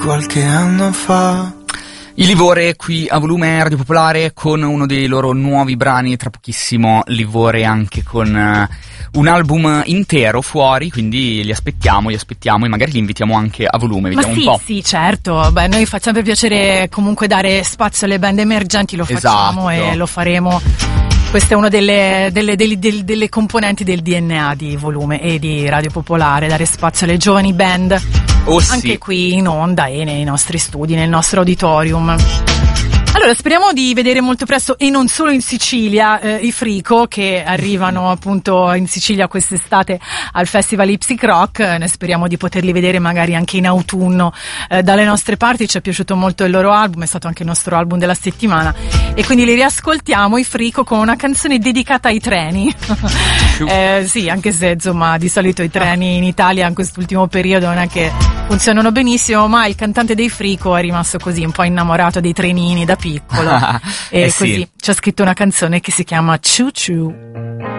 qualche anno fa. Il Livore qui a Volume Radio Popolare con uno dei loro nuovi brani, tra pochissimo Livore anche con un album intero fuori, quindi li aspettiamo e magari li invitiamo anche a Volume, vediamo un po'. Sì, certo, beh, noi facciamo per piacere comunque dare spazio alle band emergenti, lo facciamo e lo faremo. Questa è una delle componenti del DNA di Volume e di Radio Popolare, dare spazio alle giovani band, anche qui in onda e nei nostri studi, nel nostro auditorium. Allora, speriamo di vedere molto presto, e non solo in Sicilia, i Frico, che arrivano appunto in Sicilia quest'estate al Festival Ipsic Rock. Ne speriamo di poterli vedere magari anche in autunno dalle nostre parti. Ci è piaciuto molto il loro album, è stato anche il nostro album della settimana, e quindi li riascoltiamo, i Frico, con una canzone dedicata ai treni. Sì, anche se insomma di solito i treni in Italia in quest'ultimo periodo non è che funzionano benissimo, ma il cantante dei Frico è rimasto così un po' innamorato dei trenini da piccolo e così ci ha scritto una canzone che si chiama Choo Choo.